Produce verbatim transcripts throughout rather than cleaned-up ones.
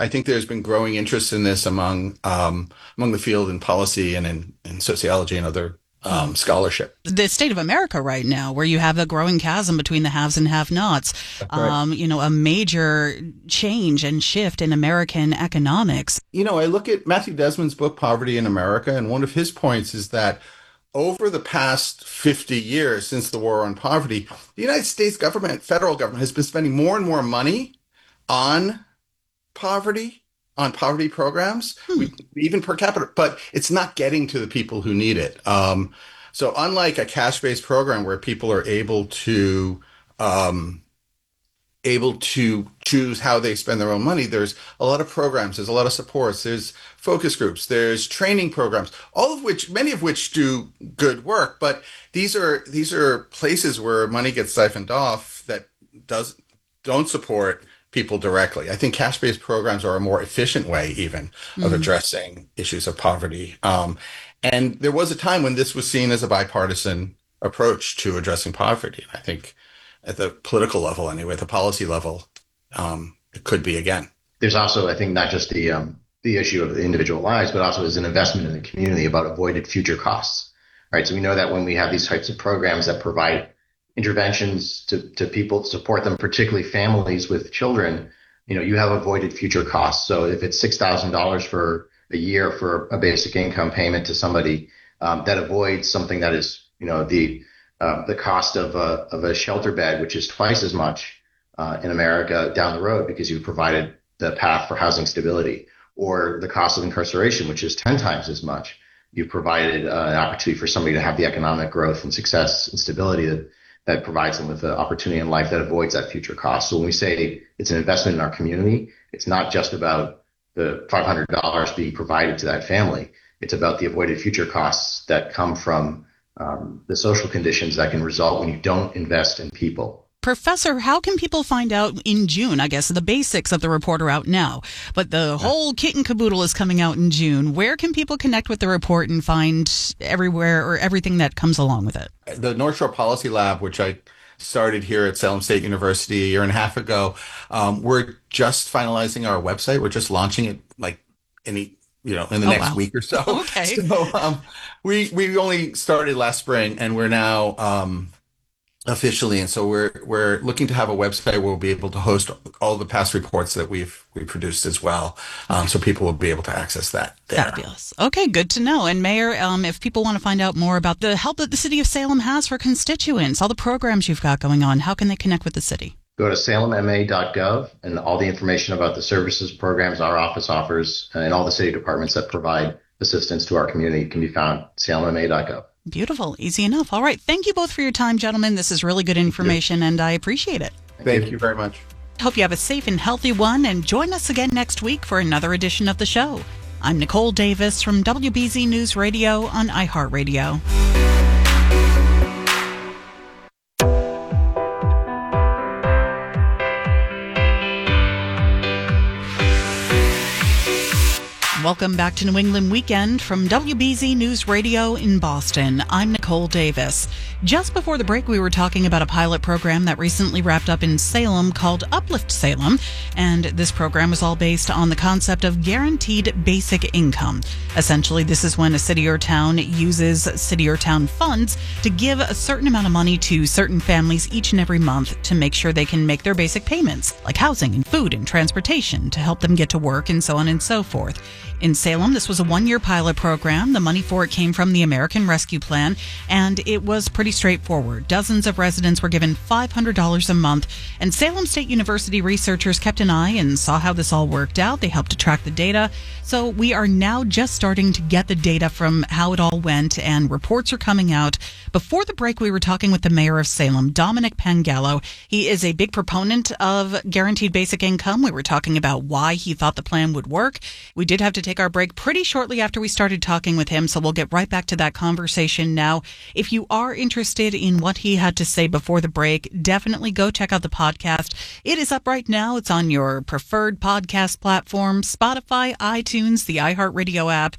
I think there's been growing interest in this among um, among the field in policy and in, in sociology and other um, scholarship. The state of America right now, where you have a growing chasm between the haves and have-nots, That's right. um, you know, a major change and shift in American economics. You know, I look at Matthew Desmond's book, Poverty in America, and one of his points is that over the past fifty years since the war on poverty, the United States government, federal government, has been spending more and more money on poverty, on poverty programs, Hmm. we, even per capita, but it's not getting to the people who need it. Um, so unlike a cash-based program where people are able to um, able to choose how they spend their own money, there's a lot of programs, there's a lot of supports, there's focus groups, there's training programs, all of which, many of which do good work, but these are these are places where money gets siphoned off that does don't support people directly. I think cash-based programs are a more efficient way even mm-hmm. of addressing issues of poverty. Um, and there was a time when this was seen as a bipartisan approach to addressing poverty. I think at the political level, anyway, at the policy level, um, it could be again. There's also, I think, not just the um, the issue of the individual lives, but also as an investment in the community about avoided future costs. Right. So we know that when we have these types of programs that provide interventions to, to people, support them, particularly families with children, you know, you have avoided future costs. So if it's six thousand dollars for a year for a basic income payment to somebody, um, that avoids something that is, you know, the uh, the cost of a, of a shelter bed, which is twice as much uh, in America down the road because you provided the path for housing stability, or the cost of incarceration, which is ten times as much. You provided uh, an opportunity for somebody to have the economic growth and success and stability that that provides them with the opportunity in life that avoids that future cost. So when we say it's an investment in our community, it's not just about the five hundred dollars being provided to that family. It's about the avoided future costs that come from um, the social conditions that can result when you don't invest in people. Professor, how can people find out in June? I guess the basics of the report are out now, but the whole kit and caboodle is coming out in June. Where can people connect with the report and find everywhere or everything that comes along with it? The North Shore Policy Lab, which I started here at Salem State University a year and a half ago, um, we're just finalizing our website. We're just launching it like any, you know, in the oh, next wow. week or so. Okay. So um, we we only started last spring, and we're now um, officially, and so we're we're looking to have a website where we'll be able to host all the past reports that we've we produced as well, um, so people will be able to access that there. Fabulous. Okay, good to know. And Mayor, um, if people want to find out more about the help that the city of Salem has for constituents, all the programs you've got going on, how can they connect with the city? Go to salem m a dot gov, and all the information about the services, programs our office offers, and all the city departments that provide assistance to our community can be found at salem m a dot gov. Beautiful. Easy enough. All right. Thank you both for your time, gentlemen. This is really good information, and I appreciate it. Thank you very much. Hope you have a safe and healthy one, and join us again next week for another edition of the show. I'm Nicole Davis from W B Z News Radio on iHeartRadio. Welcome back to New England Weekend from W B Z News Radio in Boston. I'm Nicole Davis. Just before the break, we were talking about a pilot program that recently wrapped up in Salem called Uplift Salem. And this program is all based on the concept of guaranteed basic income. Essentially, this is when a city or town uses city or town funds to give a certain amount of money to certain families each and every month to make sure they can make their basic payments, like housing and food and transportation, to help them get to work and so on and so forth. In Salem, this was a one-year pilot program. The money for it came from the American Rescue Plan, and it was pretty straightforward. Dozens of residents were given five hundred dollars a month, and Salem State University researchers kept an eye and saw how this all worked out. They helped to track the data. So we are now just starting to get the data from how it all went, and reports are coming out. Before the break, we were talking with the mayor of Salem, Dominic Pangallo. He is a big proponent of guaranteed basic income. We were talking about why he thought the plan would work. We did have to take our break pretty shortly after we started talking with him, so we'll get right back to that conversation now. If you are interested in what he had to say before the break, definitely go check out the podcast. It is up right now. It's on your preferred podcast platform, Spotify, iTunes, the iHeartRadio app.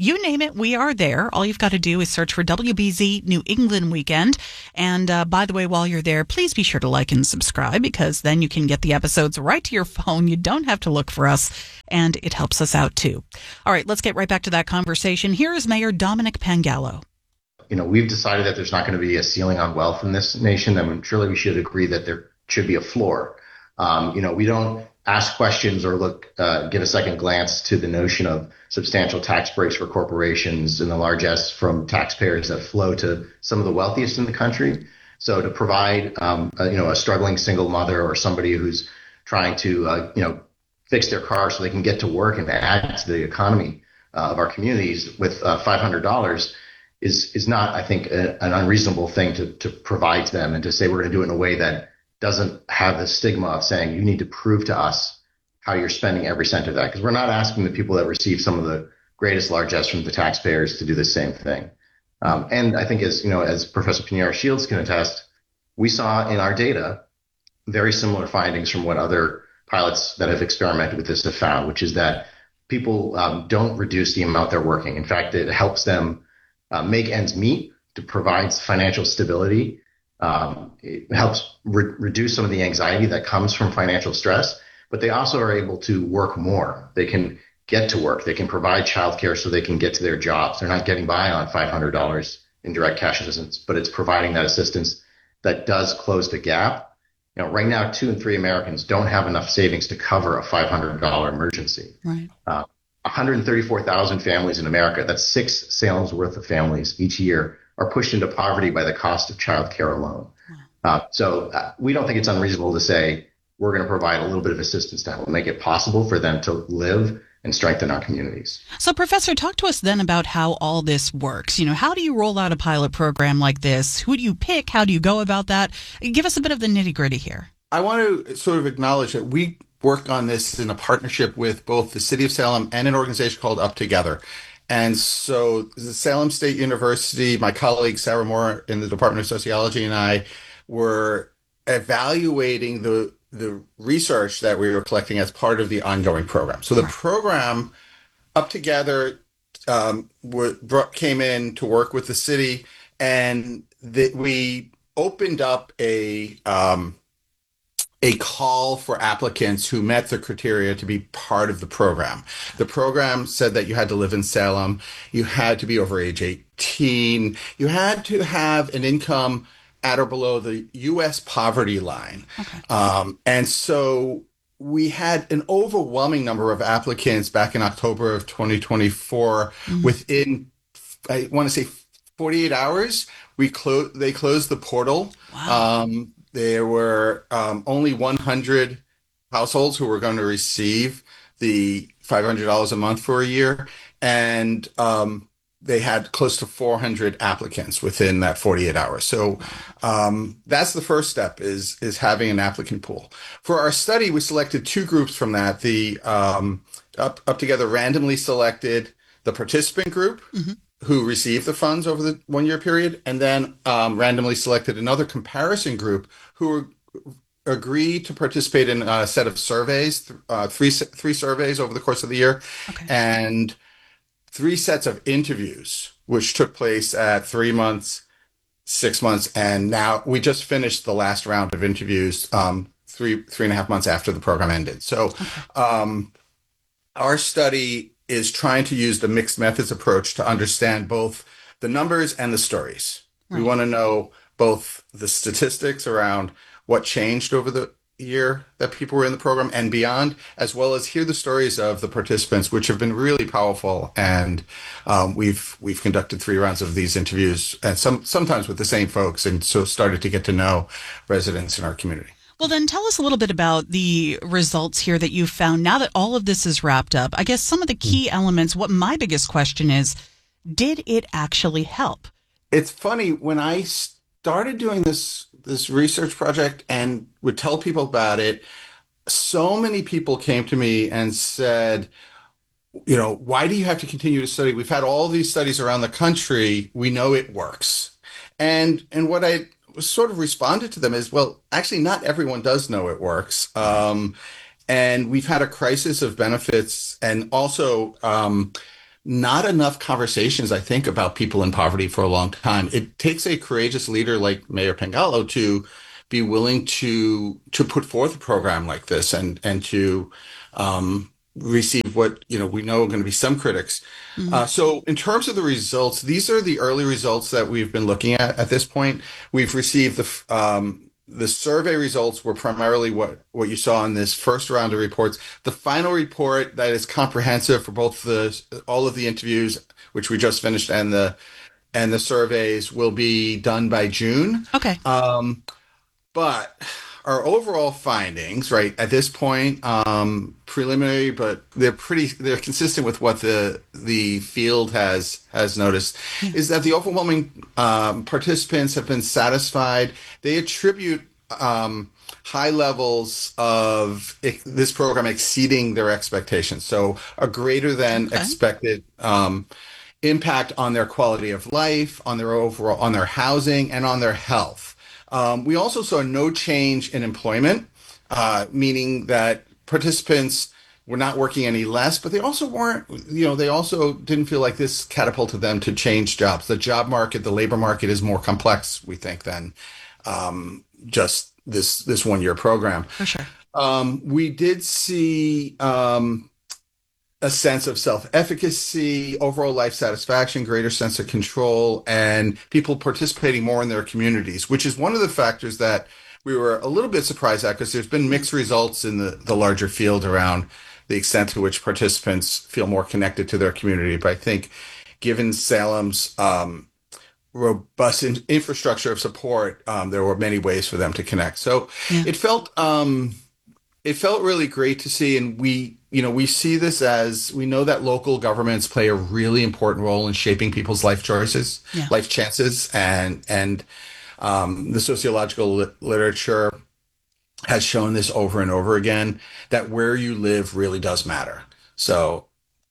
You name it, we are there. All you've got to do is search for W B Z New England Weekend. And uh, by the way, while you're there, please be sure to like and subscribe, because then you can get the episodes right to your phone. You don't have to look for us, and it helps us out too. All right, let's get right back to that conversation. Here is Mayor Dominic Pangallo. You know, we've decided that there's not going to be a ceiling on wealth in this nation. I mean, surely we should agree that there should be a floor. Um, you know, we don't ask questions or look, uh, give a second glance to the notion of substantial tax breaks for corporations and the largesse from taxpayers that flow to some of the wealthiest in the country. So to provide, um, a, you know, a struggling single mother or somebody who's trying to, uh, you know, fix their car so they can get to work and add to the economy uh, of our communities with uh, five hundred dollars is is not, I think, a, an unreasonable thing to to provide to them, and to say we're going to do it in a way that doesn't have the stigma of saying you need to prove to us how you're spending every cent of that, because we're not asking the people that receive some of the greatest largesse from the taxpayers to do the same thing. Um, and I think, as you know, as Professor Pinheiro Shields can attest, we saw in our data very similar findings from what other pilots that have experimented with this have found, which is that people um, don't reduce the amount they're working. In fact, it helps them uh, make ends meet, to provide financial stability. Um, it helps re- reduce some of the anxiety that comes from financial stress, but they also are able to work more. They can get to work. They can provide childcare so they can get to their jobs. They're not getting by on five hundred dollars in direct cash assistance, but it's providing that assistance that does close the gap. You know, right now, two in three Americans don't have enough savings to cover a five hundred dollars emergency. Right. Uh, one hundred thirty-four thousand families in America, that's six Salem's worth of families each year, are pushed into poverty by the cost of childcare alone. Uh, so uh, we don't think it's unreasonable to say we're going to provide a little bit of assistance to help make it possible for them to live and strengthen our communities. So, Professor, talk to us then about how all this works. You know, how do you roll out a pilot program like this? Who do you pick? How do you go about that? Give us a bit of the nitty gritty here. I want to sort of acknowledge that we work on this in a partnership with both the City of Salem and an organization called Up Together. And so the Salem State University, my colleague Sarah Moore in the Department of Sociology, and I were evaluating the the research that we were collecting as part of the ongoing program. So the program Up Together um, were, brought, came in to work with the city, and that we opened up a um, a call for applicants who met the criteria to be part of the program. The program said that you had to live in Salem, you had to be over age eighteen, you had to have an income at or below the U S poverty line. Okay. Um, and so we had an overwhelming number of applicants back in October of twenty twenty-four. Mm-hmm. Within, I want to say, forty-eight hours, we clo- they closed the portal. Wow. Um, there were um, only one hundred households who were going to receive the five hundred dollars a month for a year. And um, they had close to four hundred applicants within that forty-eight hours. So um, that's the first step, is is having an applicant pool. For our study, we selected two groups from that. The um, up, up Together randomly selected the participant group, mm-hmm. who received the funds over the one year period, and then um, randomly selected another comparison group who were, agreed to participate in a set of surveys, uh, three three surveys over the course of the year, okay. and three sets of interviews, which took place at three months, six months, and now we just finished the last round of interviews um, three three and a half months after the program ended. So okay. um, our study is trying to use the mixed methods approach to understand both the numbers and the stories. Right. We want to know both the statistics around what changed over the year that people were in the program and beyond, as well as hear the stories of the participants, which have been really powerful. And um, we've we've conducted three rounds of these interviews, and some sometimes with the same folks, and so started to get to know residents in our community. Well, then tell us a little bit about the results here that you've found now that all of this is wrapped up. I guess some of the key elements, what my biggest question is, did it actually help? It's funny, when I started doing this this research project and would tell people about it, so many people came to me and said, you know, why do you have to continue to study? We've had all these studies around the country. We know it works. And and what I sort of responded to them is, well, actually, not everyone does know it works. Um, and we've had a crisis of benefits, and also um, not enough conversations, I think, about people in poverty for a long time. It takes a courageous leader like Mayor Pangallo to be willing to to put forth a program like this and and to um, receive what you know we know are going to be some critics. Mm, Uh, so, in terms of the results, these are the early results that we've been looking at at this point. We've received the f- um, the survey results were primarily what what you saw in this first round of reports. The final report that is comprehensive for both the all of the interviews, which we just finished, and the and the surveys will be done by June. okay. Um, but our overall findings, right, at this point, um, preliminary, but they're pretty, they're consistent with what the the field has has noticed, Yeah. is that the overwhelming um, participants have been satisfied. They attribute um, high levels of ex- this program exceeding their expectations, so a greater than Okay. expected um, impact on their quality of life, on their overall, on their housing, and on their health. Um, we also saw no change in employment, uh, meaning that participants were not working any less, but they also weren't, you know, they also didn't feel like this catapulted them to change jobs. The job market, the labor market is more complex, we think, than um, just this this one year program. For sure. Um, we did see um, a sense of self-efficacy, overall life satisfaction, greater sense of control, and people participating more in their communities, which is one of the factors that we were a little bit surprised at because there's been mixed results in the, the larger field around the extent to which participants feel more connected to their community. But I think given Salem's um, robust in- infrastructure of support, um, there were many ways for them to connect. So Yeah. it felt um, it felt really great to see, and we you know we see this as we know that local governments play a really important role in shaping people's life choices, Yeah. life chances, and and um, the sociological lit- literature has shown this over and over again that where you live really does matter. So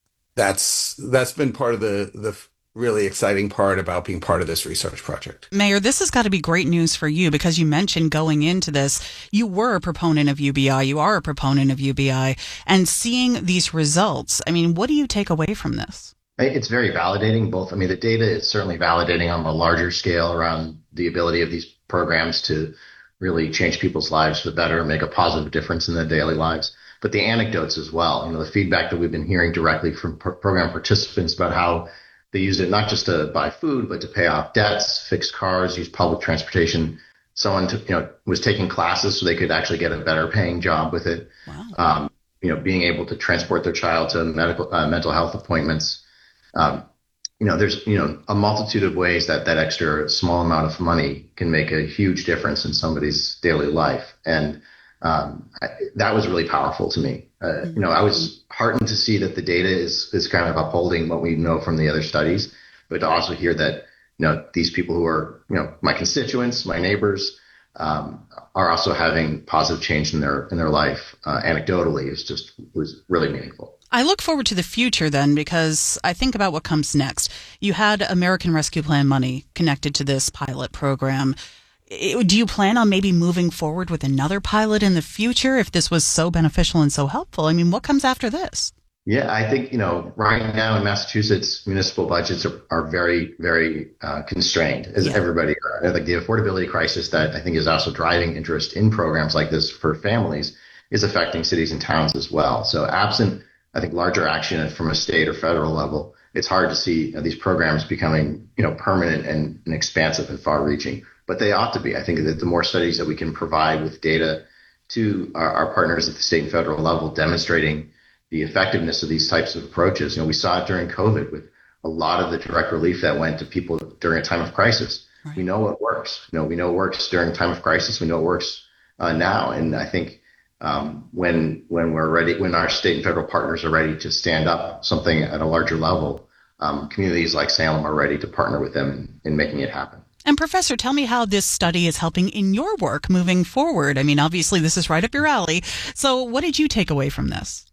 that's that's been part of the the really exciting part about being part of this research project. Mayor, this has got to be great news for you because you mentioned going into this, you were a proponent of U B I, you are a proponent of U B I, and seeing these results, I mean, what do you take away from this? It's very validating. Both, I mean, the data is certainly validating on a larger scale around the ability of these programs to really change people's lives for the better, make a positive difference in their daily lives. But the anecdotes as well, you know, the feedback that we've been hearing directly from pro- program participants about how they use it not just to buy food, but to pay off debts, fix cars, use public transportation. Someone took, you know, was taking classes so they could actually get a better paying job with it. Wow. Um, you know, being able to transport their child to medical, uh, mental health appointments. Um, you know, there's, you know, a multitude of ways that that extra small amount of money can make a huge difference in somebody's daily life. And um, I, that was really powerful to me. Uh, you know, I was heartened to see that the data is, is kind of upholding what we know from the other studies, but to also hear that, you know, these people who are, you know, my constituents, my neighbors, um, are also having positive change in their, in their life. Uh, anecdotally is just, was really meaningful. I look forward to the future then because I think about what comes next. You had American Rescue Plan money connected to this pilot program. I- Do you plan on maybe moving forward with another pilot in the future if this was so beneficial and so helpful? I mean, what comes after this? Yeah, I think, you know, right now in Massachusetts, municipal budgets are, are very, very uh, constrained, as Yeah. everybody are. Like the affordability crisis that I think is also driving interest in programs like this for families is affecting cities and towns as well. So absent, I think, larger action from a state or federal level, it's hard to see you know, these programs becoming, you know, permanent and, and expansive and far reaching. But they ought to be. I think that the more studies that we can provide with data to our, our partners at the state and federal level demonstrating the effectiveness of these types of approaches. You know, we saw it during COVID with a lot of the direct relief that went to people during a time of crisis. Right. We know what works. You know, we know it works during a time of crisis. We know it works uh, now. And I think um, when when we're ready, when our state and federal partners are ready to stand up something at a larger level, um, communities like Salem are ready to partner with them in, in making it happen. And Professor, tell me how this study is helping in your work moving forward. I mean, obviously this is right up your alley. So what did you take away from this?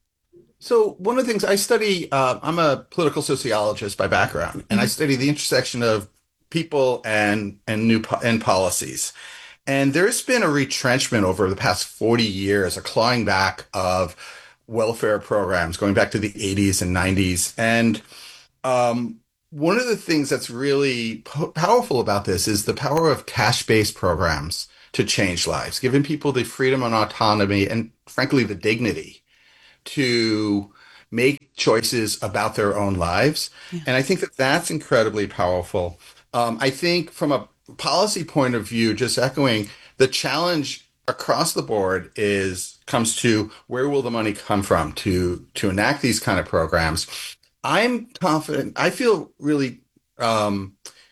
So one of the things I study, uh, I'm a political sociologist by background, and I study the intersection of people and and new po- and policies. And there's been a retrenchment over the past forty years, a clawing back of welfare programs going back to the eighties and nineties. And Um, One of the things that's really po- powerful about this is the power of cash-based programs to change lives, giving people the freedom and autonomy and, frankly, the dignity to make choices about their own lives. Yeah. And I think that that's incredibly powerful. Um, I think from a policy point of view, just echoing the challenge across the board is comes to where will the money come from to to enact these kind of programs. I'm confident. I feel really um,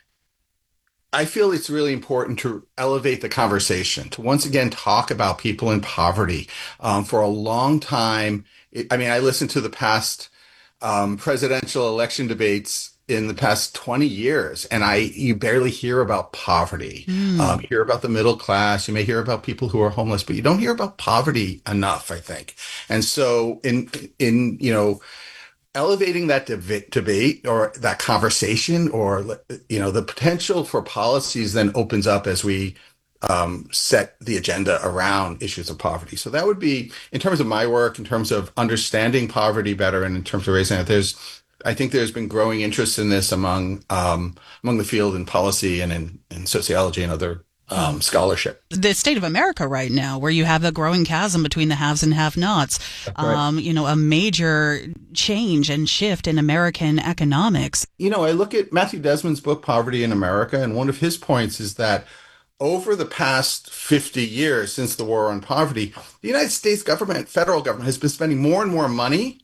I feel it's really important to elevate the conversation, to once again talk about people in poverty. Um, for a long time, it, I mean, I listened to the past um, presidential election debates in the past twenty years, and I you barely hear about poverty. Um, Mm. you hear about the middle class. You may hear about people who are homeless, but you don't hear about poverty enough, I think. And so, in in you know elevating that deb- debate or that conversation or you know the potential for policies then opens up as we um, set the agenda around issues of poverty. So that would be in terms of my work, in terms of understanding poverty better, and in terms of raising it. There's, I think, there's been growing interest in this among um, among the field in policy and in, in sociology and other um, scholarship. The state of America right now, where you have a growing chasm between the haves and have-nots, Right. um, you know, a major change and shift in American economics. You know, I look at Matthew Desmond's book, Poverty in America, and one of his points is that over the past fifty years since the war on poverty, the United States government, federal government, has been spending more and more money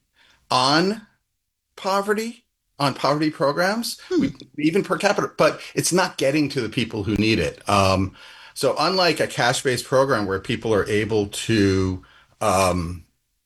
on poverty, on poverty programs, Hmm. we, even per capita, but it's not getting to the people who need it. Um, so, unlike a cash-based program where people are able to um,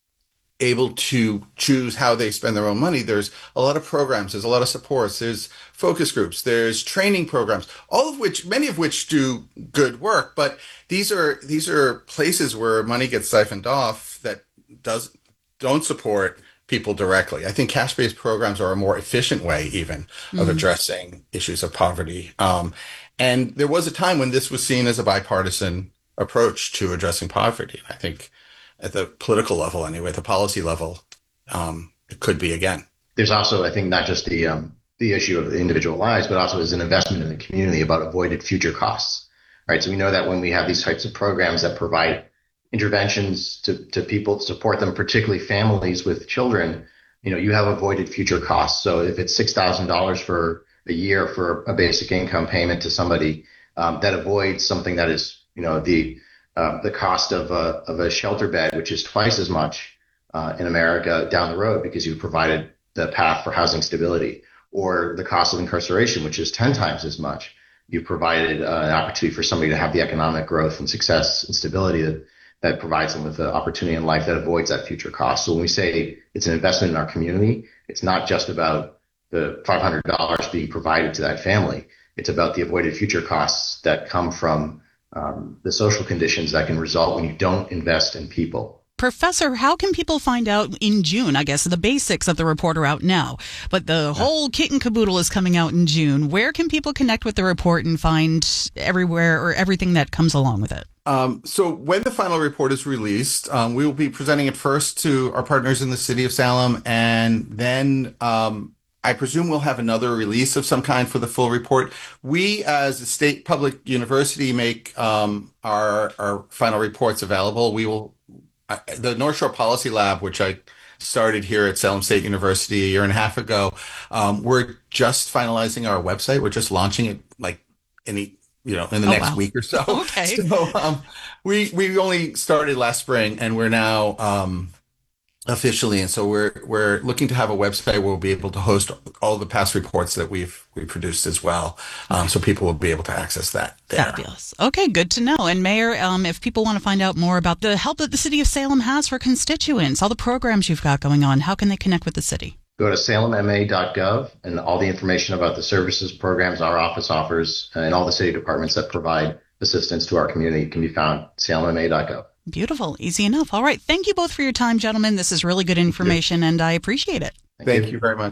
able to choose how they spend their own money, there's a lot of programs, there's a lot of supports, there's focus groups, there's training programs, all of which, many of which do good work, but these are these are places where money gets siphoned off that does don't support people directly. I think cash-based programs are a more efficient way even of Mm. addressing issues of poverty. Um, and there was a time when this was seen as a bipartisan approach to addressing poverty. I think at the political level, anyway, at the policy level, um, it could be again. There's also, I think, not just the um, the issue of the individual lives, but also as an investment in the community about avoided future costs. Right. So we know that when we have these types of programs that provide interventions to, to people, support them, particularly families with children, you know, you have avoided future costs. So if it's six thousand dollars for a year for a basic income payment to somebody, um, that avoids something that is, you know, the uh, the cost of a, of a shelter bed, which is twice as much uh, in America down the road because you provided the path for housing stability, or the cost of incarceration, which is ten times as much. You provided uh, an opportunity for somebody to have the economic growth and success and stability that, that provides them with the opportunity in life that avoids that future cost. So when we say it's an investment in our community, it's not just about the five hundred dollars being provided to that family. It's about the avoided future costs that come from um, the social conditions that can result when you don't invest in people. Professor, how can people find out in June? I guess the basics of the report are out now, but the whole kit and caboodle is coming out in June. Where can people connect with the report and find everywhere or everything that comes along with it? Um, so when the final report is released, um, we will be presenting it first to our partners in the city of Salem, and then um, I presume we'll have another release of some kind for the full report. We, as a state public university, make um, our our final reports available. We will I, the North Shore Policy Lab, which I started here at Salem State University a year and a half ago. Um, we're just finalizing our website. We're just launching it like any you know in the Oh, next wow. week or so. Okay. So um, we we only started last spring, and we're now um, officially, and so we're we're looking to have a website where we'll be able to host all the past reports that we've we produced as well, um, so people will be able to access that there. Fabulous. Okay, good to know. And Mayor, um, if people want to find out more about the help that the city of Salem has for constituents, all the programs you've got going on, how can they connect with the city? Go to salem m a dot gov, and all the information about the services, programs our office offers, and all the city departments that provide assistance to our community can be found at salem m a dot gov. Beautiful. Easy enough. All right. Thank you both for your time, gentlemen. This is really good information, and I appreciate it. Thank you very much.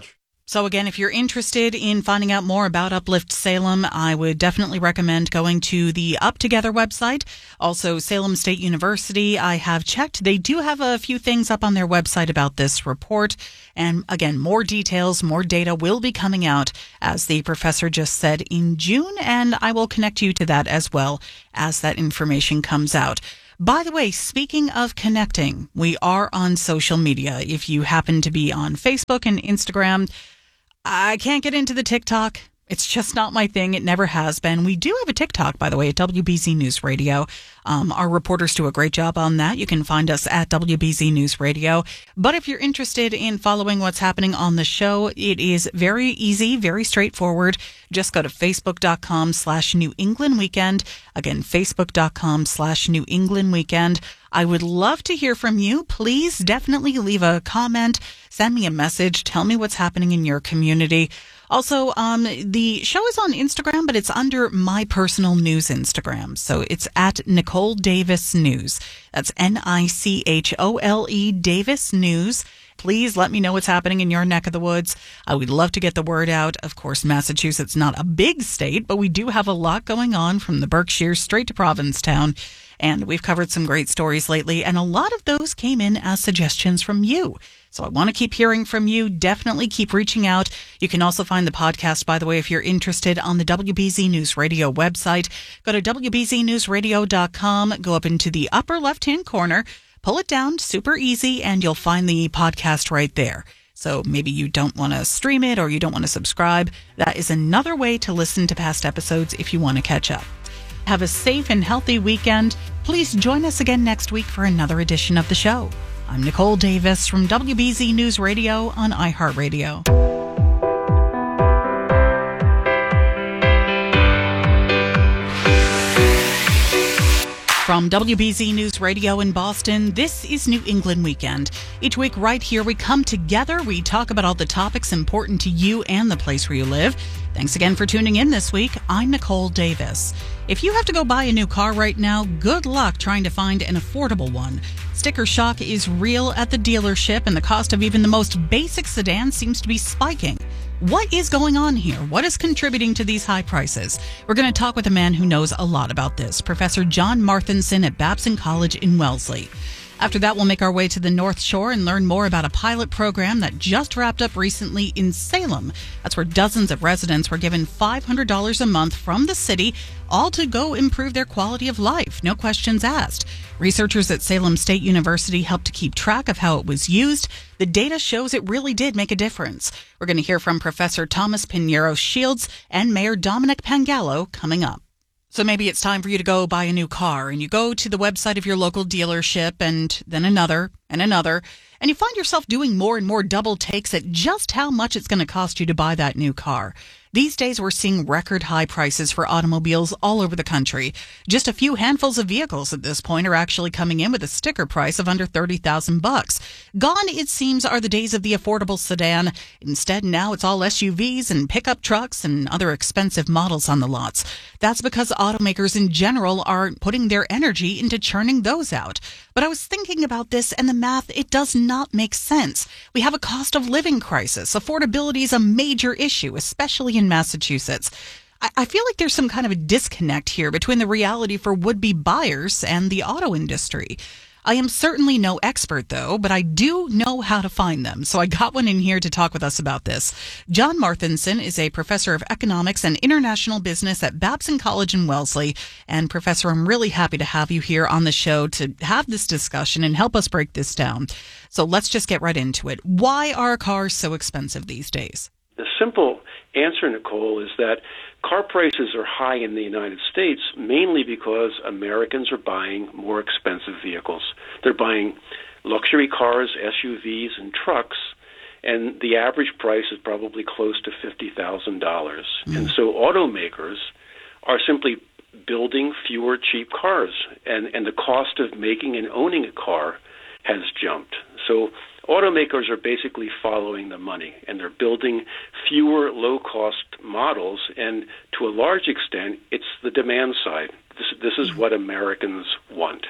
So again, if you're interested in finding out more about Uplift Salem, I would definitely recommend going to the Up Together website. Also, Salem State University, I have checked. They do have a few things up on their website about this report. And again, more details, more data will be coming out, as the professor just said, in June. And I will connect you to that as well as that information comes out. By the way, speaking of connecting, we are on social media. If you happen to be on Facebook and Instagram, I can't get into the TikTok. It's just not my thing. It never has been. We do have a TikTok, by the way, at W B Z News Radio. Um, our reporters do a great job on that. You can find us at W B Z News Radio. But if you're interested in following what's happening on the show, it is very easy, very straightforward. Just go to facebook.com slash New England Weekend. Again, facebook.com slash New England Weekend. I would love to hear from you. Please definitely leave a comment, send me a message, tell me what's happening in your community. Also, um, the show is on Instagram, but it's under my personal news Instagram. So it's at Nicole Davis News. That's N I C H O L E Davis News. Please let me know what's happening in your neck of the woods. I would love to get the word out. Of course, Massachusetts, not a big state, but we do have a lot going on from the Berkshires straight to Provincetown. And we've covered some great stories lately, and a lot of those came in as suggestions from you. So I want to keep hearing from you. Definitely keep reaching out. You can also find the podcast, by the way, if you're interested, on the W B Z News Radio website. Go to W B Z news radio dot com, go up into the upper left-hand corner, pull it down, super easy, and you'll find the podcast right there. So maybe you don't want to stream it or you don't want to subscribe. That is another way to listen to past episodes if you want to catch up. Have a safe and healthy weekend. Please join us again next week for another edition of the show. I'm Nicole Davis from W B Z News Radio on iHeartRadio. From W B Z News Radio in Boston, this is New England Weekend. Each week right here, we come together, we talk about all the topics important to you and the place where you live. Thanks again for tuning in this week. I'm Nicole Davis. If you have to go buy a new car right now, good luck trying to find an affordable one. Sticker shock is real at the dealership, and the cost of even the most basic sedan seems to be spiking. What is going on here? What is contributing to these high prices? We're going to talk with a man who knows a lot about this, Professor John Marthinson at Babson College in Wellesley. After that, we'll make our way to the North Shore and learn more about a pilot program that just wrapped up recently in Salem. That's where dozens of residents were given five hundred dollars a month from the city, all to go improve their quality of life. No questions asked. Researchers at Salem State University helped to keep track of how it was used. The data shows it really did make a difference. We're going to hear from Professor Thomas Pinheiro Shields and Mayor Dominic Pangallo coming up. So maybe it's time for you to go buy a new car, and you go to the website of your local dealership, and then another and another, and you find yourself doing more and more double takes at just how much it's going to cost you to buy that new car. These days, we're seeing record high prices for automobiles all over the country. Just a few handfuls of vehicles at this point are actually coming in with a sticker price of under thirty thousand bucks. Gone, it seems, are the days of the affordable sedan. Instead, now it's all S U Vs and pickup trucks and other expensive models on the lots. That's because automakers in general are putting their energy into churning those out. But I was thinking about this, and the math, it does not make sense. We have a cost of living crisis. Affordability is a major issue, especially in Massachusetts. I, I feel like there's some kind of a disconnect here between the reality for would-be buyers and the auto industry. I am certainly no expert, though, but I do know how to find them. So I got one in here to talk with us about this. John Marthinson is a professor of economics and international business at Babson College in Wellesley. And Professor, I'm really happy to have you here on the show to have this discussion and help us break this down. So let's just get right into it. Why are cars so expensive these days? The simple answer, Nicole, is that car prices are high in the United States mainly because Americans are buying more expensive vehicles. They're buying luxury cars, S U Vs, and trucks, and the average price is probably close to fifty thousand dollars. Mm. And so automakers are simply building fewer cheap cars, and, and the cost of making and owning a car has jumped. So automakers are basically following the money, and they're building fewer low-cost models, and to a large extent, it's the demand side. This, this is what Americans want.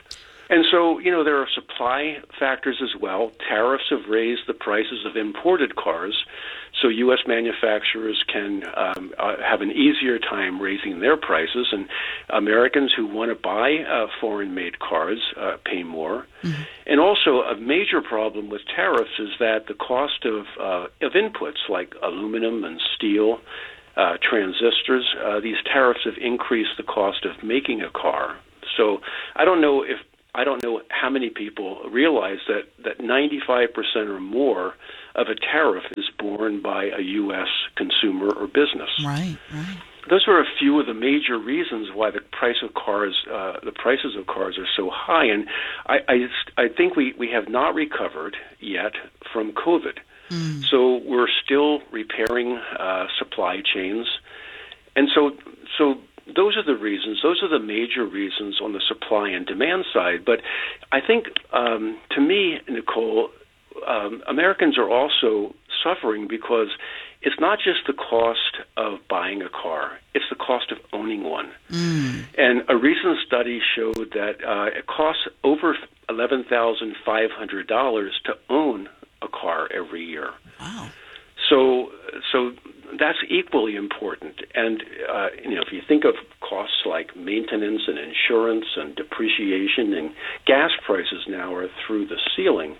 And so, you know, there are supply factors as well. Tariffs have raised the prices of imported cars, so U S manufacturers can um, uh, have an easier time raising their prices, and Americans who want to buy uh, foreign-made cars uh, pay more. Mm-hmm. And also, a major problem with tariffs is that the cost of uh, of inputs like aluminum and steel, uh, transistors, uh, these tariffs have increased the cost of making a car. So I don't know if I don't know how many people realize that, that ninety-five percent or more of a tariff is borne by a U S consumer or business. Right, right. Those are a few of the major reasons why the price of cars, uh, the prices of cars are so high. And I, I, I think we, we have not recovered yet from COVID. Mm. So we're still repairing uh, supply chains. And so, so those are the reasons. Those are the major reasons on the supply and demand side. But I think, um, to me, Nicole, um, Americans are also suffering because it's not just the cost of buying a car, it's the cost of owning one. Mm. And a recent study showed that uh, it costs over eleven thousand five hundred dollars to own a car every year. Wow. So, so that's equally important. And uh, you know, if you think of costs like maintenance and insurance and depreciation, and gas prices now are through the ceiling.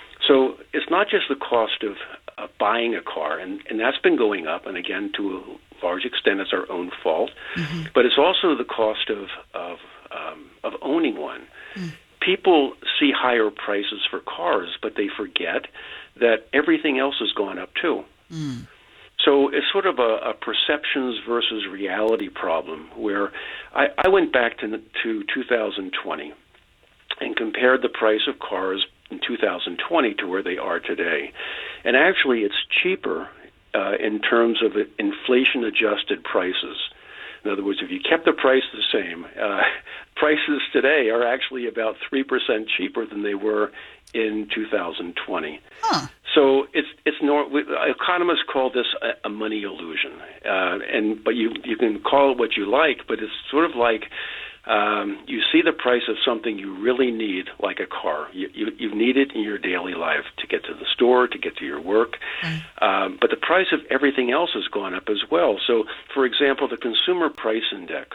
So it's not just the cost of uh, buying a car, and, and that's been going up. And again, to a large extent, it's our own fault. Mm-hmm. But it's also the cost of of um, of owning one. Mm. People see higher prices for cars, but they forget that everything else has gone up too. Mm. So it's sort of a, a perceptions versus reality problem, where I, I went back to, to two thousand twenty and compared the price of cars in two thousand twenty to where they are today. And actually it's cheaper uh, in terms of inflation-adjusted prices. In other words, if you kept the price the same, uh, prices today are actually about three percent cheaper than they were in two thousand twenty. Huh. So it's it's nor, economists call this a, a money illusion, uh, and but you you can call it what you like, but it's sort of like um, you see the price of something you really need, like a car. You, you you need it in your daily life to get to the store, to get to your work, mm. um, but the price of everything else has gone up as well. So, for example, the Consumer Price Index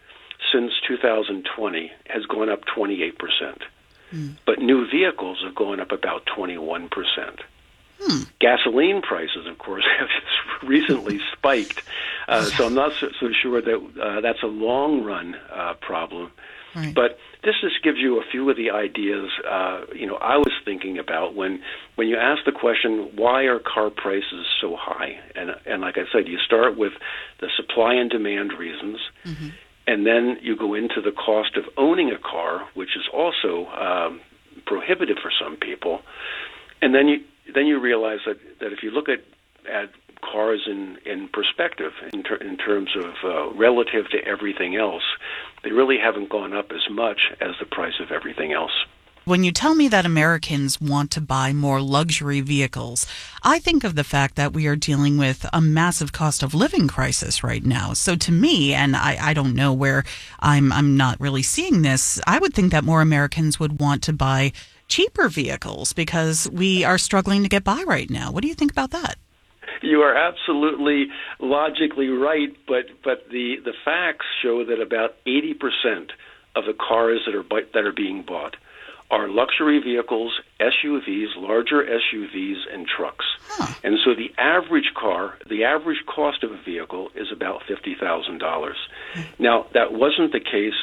since two thousand twenty has gone up twenty-eight percent. Mm. But new vehicles have gone up about twenty-one percent. Hmm. Gasoline prices, of course, have just recently spiked. Uh, so I'm not so, so sure that uh, that's a long-run uh, problem. Right. But this just gives you a few of the ideas, uh, you know, I was thinking about when when you ask the question, why are car prices so high? And, and like I said, you start with the supply and demand reasons. Mm-hmm. And then you go into the cost of owning a car, which is also um, prohibitive for some people. And then you then you realize that, that if you look at, at cars in, in perspective, in, ter- in terms of uh, relative to everything else, they really haven't gone up as much as the price of everything else. When you tell me that Americans want to buy more luxury vehicles, I think of the fact that we are dealing with a massive cost of living crisis right now. So to me, and I, I don't know where I'm I'm not really seeing this, I would think that more Americans would want to buy cheaper vehicles because we are struggling to get by right now. What do you think about that? You are absolutely logically right, but but the, the facts show that about eighty percent of the cars that are that are being bought are luxury vehicles, S U Vs, larger S U Vs, and trucks. Huh. And so the average car, the average cost of a vehicle is about fifty thousand dollars. Hmm. Now, that wasn't the case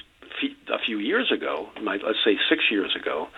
a few years ago, let's say six years ago.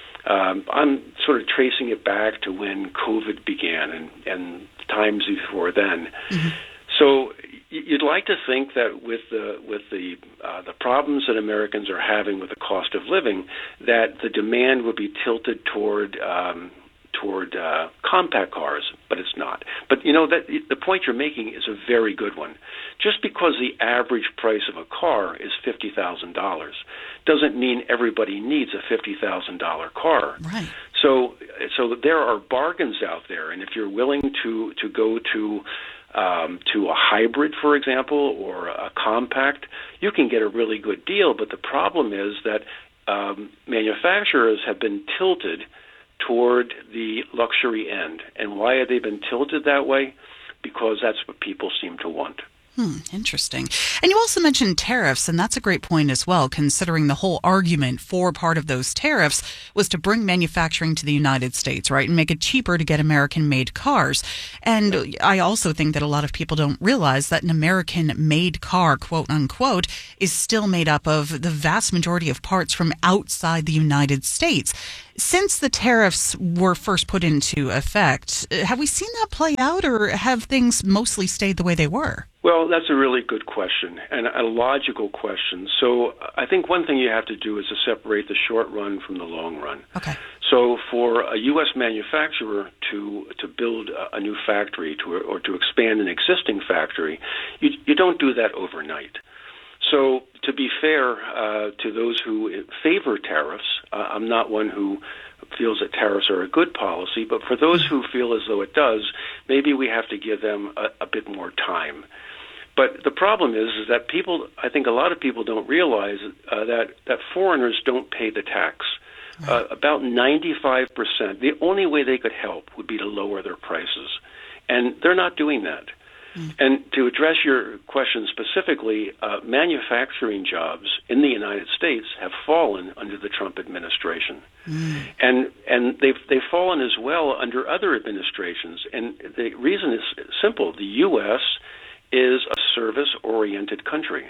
Um, I'm sort of tracing it back to when COVID began and, and times before then. Mm-hmm. So you'd like to think that with the with the uh, the problems that Americans are having with the cost of living, that the demand would be tilted toward um, toward uh, compact cars, but it's not. But you know that the point you're making is a very good one. Just because the average price of a car is fifty thousand dollars doesn't mean everybody needs a fifty thousand dollar car. Right. So so there are bargains out there, and if you're willing to to go to Um, to a hybrid, for example, or a compact, you can get a really good deal. But the problem is that um, manufacturers have been tilted toward the luxury end. And why have they been tilted that way? Because that's what people seem to want. Hmm, interesting. And you also mentioned tariffs, and that's a great point as well, considering the whole argument for part of those tariffs was to bring manufacturing to the United States, right, and make it cheaper to get American-made cars. And I also think that a lot of people don't realize that an American-made car, quote unquote, is still made up of the vast majority of parts from outside the United States. Since the tariffs were first put into effect, have we seen that play out, or have things mostly stayed the way they were? Well, that's a really good question and a logical question. So I think one thing you have to do is to separate the short run from the long run. Okay. So for a U S manufacturer to to build a new factory to or to expand an existing factory, you, you don't do that overnight. So to be fair uh, to those who favor tariffs, uh, I'm not one who feels that tariffs are a good policy, but for those who feel as though it does, maybe we have to give them a, a bit more time. But the problem is, is that people, I think a lot of people don't realize uh, that, that foreigners don't pay the tax. Uh, about ninety-five percent, the only way they could help would be to lower their prices. And they're not doing that. Mm. And to address your question specifically, uh, manufacturing jobs in the United States have fallen under the Trump administration. Mm. And and they've, they've fallen as well under other administrations. And the reason is simple. The U S is a service-oriented country.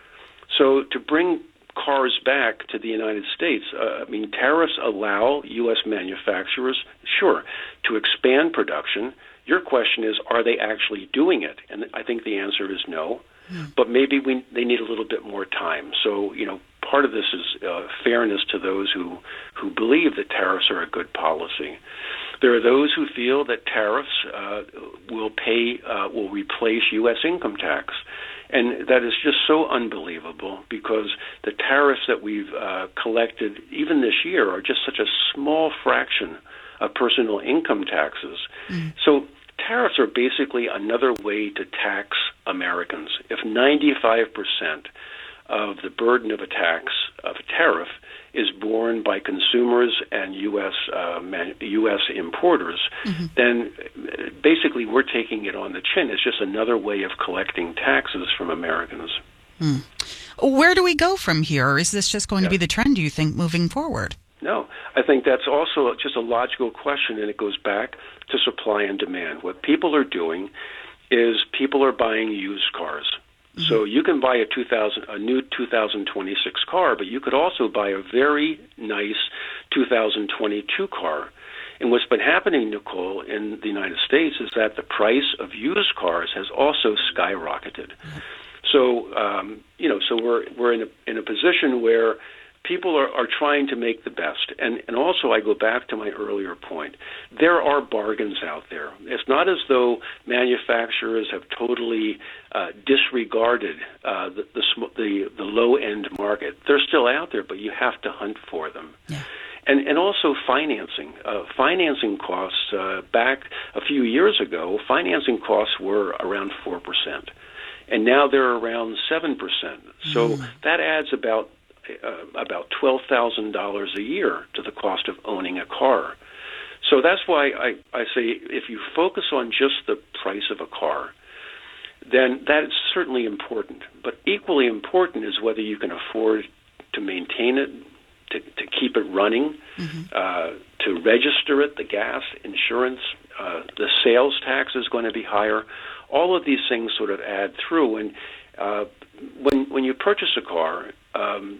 So to bring cars back to the United States, uh, I mean, tariffs allow U S manufacturers, sure, to expand production. Your question is, are they actually doing it? And I think the answer is no. Mm. But maybe we, they need a little bit more time. So, you know, part of this is uh, fairness to those who, who believe that tariffs are a good policy. There are those who feel that tariffs uh, will pay, uh, will replace U S income tax. And that is just so unbelievable because the tariffs that we've uh, collected, even this year, are just such a small fraction of personal income taxes. Mm. So tariffs are basically another way to tax Americans. If ninety-five percent of the burden of a tax, of a tariff, is borne by consumers and U S uh, man, U S importers, mm-hmm. then basically we're taking it on the chin. It's just another way of collecting taxes from Americans. Mm. Where do we go from here? Is this just going yeah. to be the trend, do you think, moving forward? No, I think that's also just a logical question, and it goes back to supply and demand. What people are doing is people are buying used cars. Mm-hmm. So you can buy a two thousand, a new two thousand twenty-six car, but you could also buy a very nice two thousand twenty-two car. And what's been happening, Nicole, in the United States is that the price of used cars has also skyrocketed. Mm-hmm. So um, you know, so we're we're in a in a position where people are, are trying to make the best. And, and also, I go back to my earlier point. There are bargains out there. It's not as though manufacturers have totally uh, disregarded uh, the, the, the, the low-end market. They're still out there, but you have to hunt for them. Yeah. And, and also financing. Uh, financing costs, uh, back a few years ago, financing costs were around four percent. And now they're around seven percent. So mm. that adds about Uh, about twelve thousand dollars a year to the cost of owning a car. So that's why I, I say if you focus on just the price of a car, then that is certainly important. But equally important is whether you can afford to maintain it, to, to keep it running, mm-hmm. uh, to register it, the gas, insurance, uh, the sales tax is going to be higher. All of these things sort of add through. And uh, when when you purchase a car, um,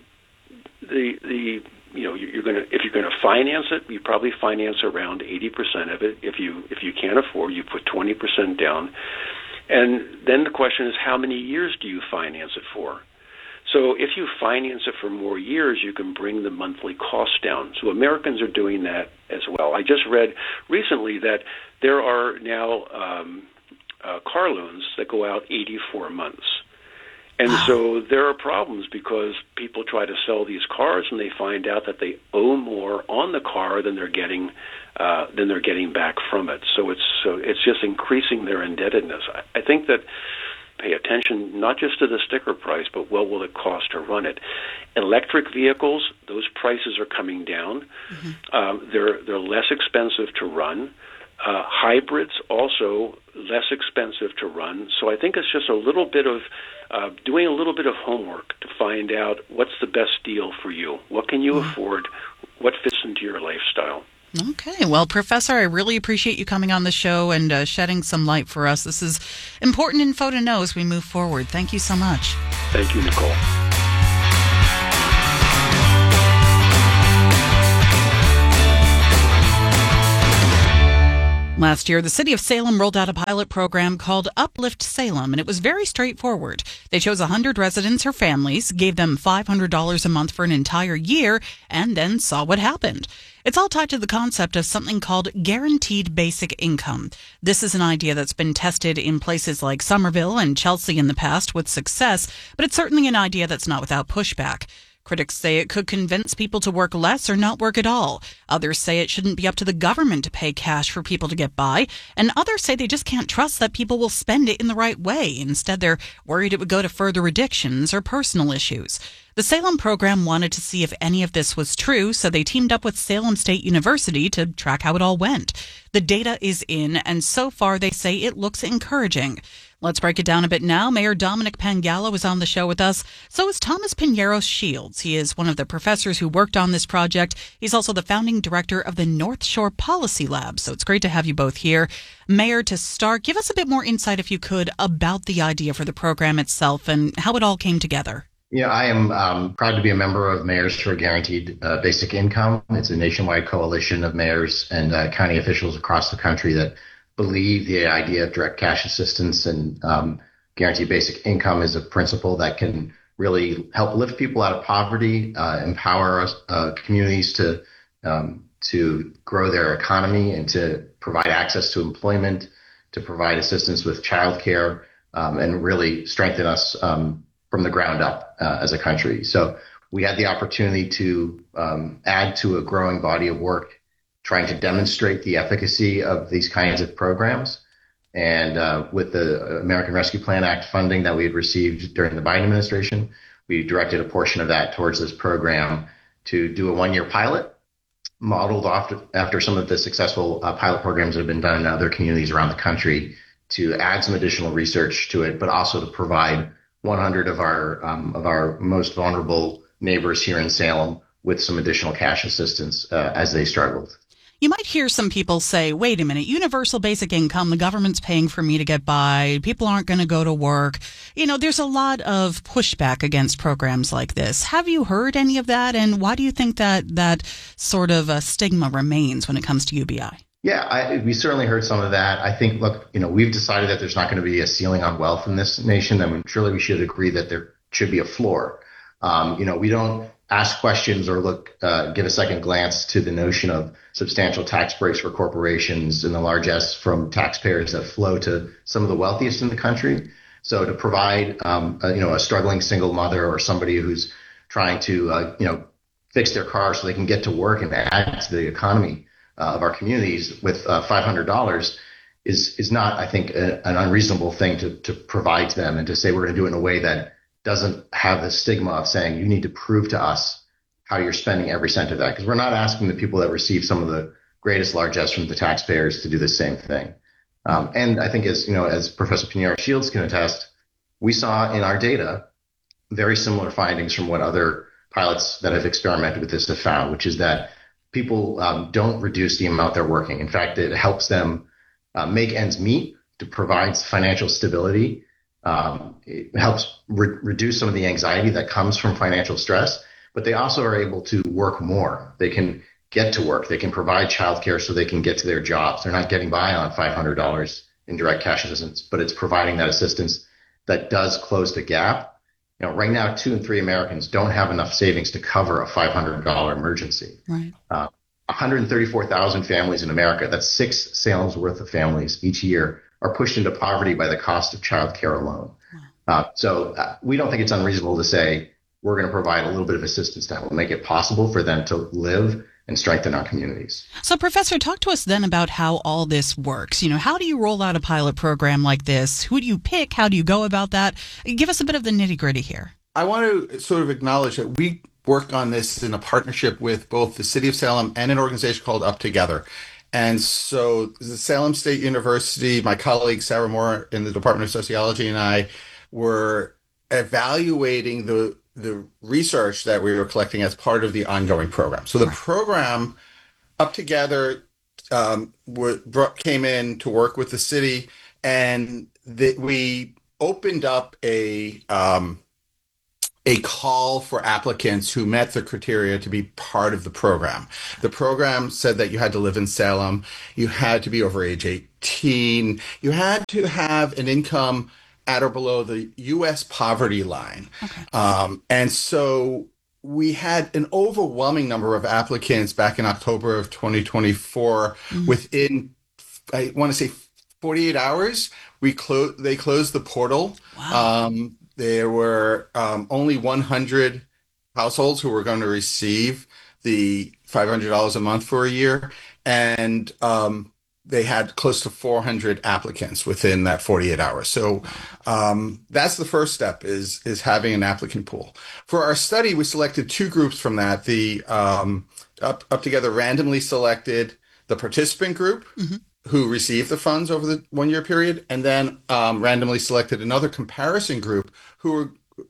The the you know you're going to if you're going to finance it, you probably finance around eighty percent of it. If you if you can't afford, you put twenty percent down, and then the question is how many years do you finance it for? So if you finance it for more years, you can bring the monthly cost down. So Americans are doing that as well. I just read recently that there are now um, uh, car loans that go out eighty-four months. And wow. so there are problems because people try to sell these cars and they find out that they owe more on the car than they're getting uh, than they're getting back from it. So it's so it's just increasing their indebtedness. I, I think that pay attention not just to the sticker price, but what will it cost to run it. Electric vehicles, those prices are coming down. Mm-hmm. Um, they're they're less expensive to run. Uh, hybrids also less expensive to run. So I think it's just a little bit of uh, doing a little bit of homework to find out what's the best deal for you. What can you mm-hmm. afford? What fits into your lifestyle? Okay. Well, Professor, I really appreciate you coming on the show and uh, shedding some light for us. This is important info to know as we move forward. Thank you so much. Thank you, Nicole. Last year, the city of Salem rolled out a pilot program called Uplift Salem, and it was very straightforward. They chose one hundred residents or families, gave them five hundred dollars a month for an entire year, and then saw what happened. It's all tied to the concept of something called guaranteed basic income. This is an idea that's been tested in places like Somerville and Chelsea in the past with success, but it's certainly an idea that's not without pushback. Critics say it could convince people to work less or not work at all. Others say it shouldn't be up to the government to pay cash for people to get by. And others say they just can't trust that people will spend it in the right way. Instead, they're worried it would go to further addictions or personal issues. The Salem program wanted to see if any of this was true, so they teamed up with Salem State University to track how it all went. The data is in, and so far they say it looks encouraging. Let's break it down a bit now. Mayor Dominic Pangallo is on the show with us. So is Thomas Pinheiro Shields. He is one of the professors who worked on this project. He's also the founding director of the North Shore Policy Lab. So it's great to have you both here. Mayor, to start, give us a bit more insight, if you could, about the idea for the program itself and how it all came together. Yeah, I am um, proud to be a member of Mayors for Guaranteed uh, Basic Income. It's a nationwide coalition of mayors and uh, county officials across the country that believe the idea of direct cash assistance and um, guaranteed basic income is a principle that can really help lift people out of poverty, uh, empower us, uh, communities to um, to grow their economy and to provide access to employment, to provide assistance with childcare, um, and really strengthen us um, from the ground up uh, as a country. So we had the opportunity to um, add to a growing body of work trying to demonstrate the efficacy of these kinds of programs. And uh, with the American Rescue Plan Act funding that we had received during the Biden administration, we directed a portion of that towards this program to do a one-year pilot, modeled after, after some of the successful uh, pilot programs that have been done in other communities around the country, to add some additional research to it, but also to provide one hundred of our um, of our most vulnerable neighbors here in Salem with some additional cash assistance uh, as they struggled. You might hear some people say, wait a minute, universal basic income, the government's paying for me to get by, people aren't going to go to work. You know, there's a lot of pushback against programs like this. Have you heard any of that? And why do you think that that sort of a stigma remains when it comes to U B I? Yeah, I, we certainly heard some of that. I think, look, you know, we've decided that there's not going to be a ceiling on wealth in this nation. I mean, surely we should agree that there should be a floor. Um, you know, we don't ask questions or look, uh, give a second glance to the notion of substantial tax breaks for corporations and the largesse from taxpayers that flow to some of the wealthiest in the country. So to provide, um, a, you know, a struggling single mother or somebody who's trying to, uh, you know, fix their car so they can get to work and add to the economy uh, of our communities with uh, five hundred dollars is is not, I think, a, an unreasonable thing to to provide to them, and to say we're going to do it in a way that doesn't have the stigma of saying you need to prove to us how you're spending every cent of that, because we're not asking the people that receive some of the greatest largesse from the taxpayers to do the same thing. Um, and I think, as you know, as Professor Pinheiro Shields can attest, we saw in our data very similar findings from what other pilots that have experimented with this have found, which is that people um, don't reduce the amount they're working. In fact, it helps them uh, make ends meet, to provide financial stability. Um, it helps re- reduce some of the anxiety that comes from financial stress, but they also are able to work more. They can get to work. They can provide childcare so they can get to their jobs. They're not getting by on five hundred dollars in direct cash assistance, but it's providing that assistance that does close the gap. You know, right now, two and three Americans don't have enough savings to cover a five hundred dollars emergency. Right. Uh, one hundred thirty-four thousand families in America, that's six Salem's worth of families each year, are pushed into poverty by the cost of childcare alone. Wow. Uh, so uh, we don't think it's unreasonable to say we're going to provide a little bit of assistance that will make it possible for them to live and strengthen our communities. So, Professor, talk to us then about how all this works. You know, how do you roll out a pilot program like this? Who do you pick? How do you go about that? Give us a bit of the nitty gritty here. I want to sort of acknowledge that we work on this in a partnership with both the City of Salem and an organization called Up Together. And so the Salem State University, my colleague Sarah Moore in the Department of Sociology, and I were evaluating the the research that we were collecting as part of the ongoing program. So the Right. program Up Together um, were, brought, came in to work with the city, and that we opened up a um, a call for applicants who met the criteria to be part of the program. The program said that you had to live in Salem, you had to be over age eighteen, you had to have an income at or below the U S poverty line. Okay. Um, and so we had an overwhelming number of applicants back in October of twenty twenty-four. Mhm. Within, I want to say, forty-eight hours, we closed. They closed the portal. Wow. Um, there were um, only one hundred households who were going to receive the five hundred dollars a month for a year, and um, they had close to four hundred applicants within that forty-eight hours. So um, that's the first step, is is having an applicant pool. For our study, we selected two groups from that. The um, up, up Together randomly selected the participant group, Mhm. who received the funds over the one year period, and then um, randomly selected another comparison group who were,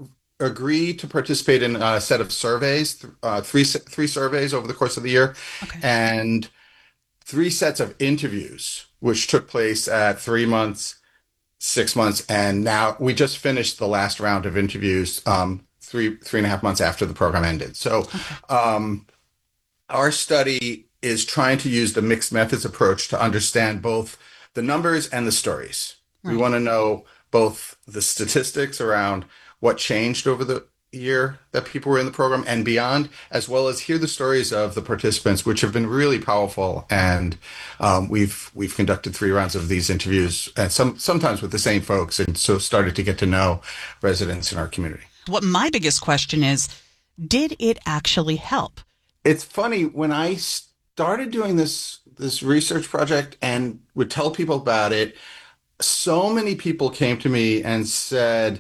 agreed to participate in a set of surveys, uh, three three surveys over the course of the year, Okay. and three sets of interviews, which took place at three months, six months, and now we just finished the last round of interviews um, three three and a half months after the program ended. So Okay. um, our study is trying to use the mixed methods approach to understand both the numbers and the stories. We Right. want to know both the statistics around what changed over the year that people were in the program and beyond, as well as hear the stories of the participants, which have been really powerful. And um, we've we've conducted three rounds of these interviews, and some sometimes with the same folks, and so started to get to know residents in our community. What my biggest question is, did it actually help? It's funny, when I started doing this this research project and would tell people about it, so many people came to me and said,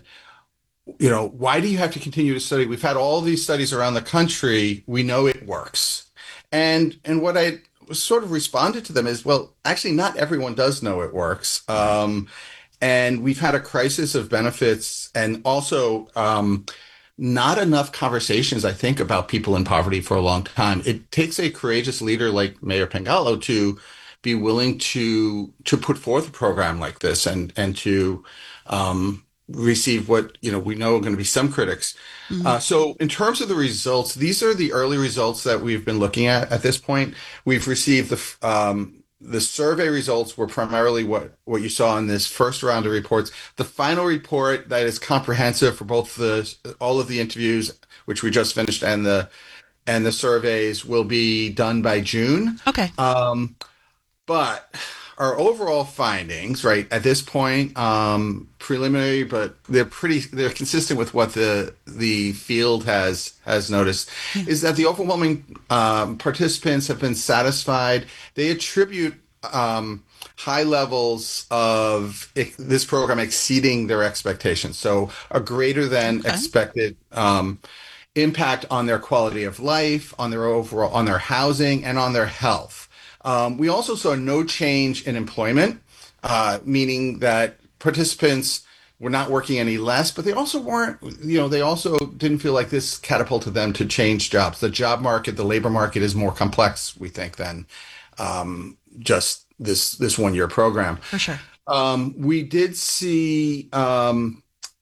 you know, why do you have to continue to study? We've had all these studies around the country. We know it works. And and what I sort of responded to them is, well, actually, not everyone does know it works. Um, and we've had a crisis of benefits, and also um, not enough conversations, I think, about people in poverty for a long time. It takes a courageous leader like Mayor Pangalo to be willing to to put forth a program like this, and and to um, receive what, you know, we know are going to be some critics. Mhm. Uh, so in terms of the results, these are the early results that we've been looking at at this point. We've received the f- um, the survey results were primarily what, what you saw in this first round of reports. The final report that is comprehensive for both the all of the interviews, which we just finished, and the and the surveys, will be done by June. Okay. Um, but our overall findings, right, at this point, um, preliminary, but they're pretty, they're consistent with what the the field has has noticed, Yeah. is that the overwhelming um, participants have been satisfied. They attribute um, high levels of ex- this program exceeding their expectations, so a greater than Okay. expected um, impact on their quality of life, on their overall, on their housing, and on their health. Um, we also saw no change in employment, uh, meaning that participants were not working any less, but they also weren't, you know, they also didn't feel like this catapulted them to change jobs. The job market, the labor market is more complex, we think, than um, just this this one year program. For sure. Um, we did see um,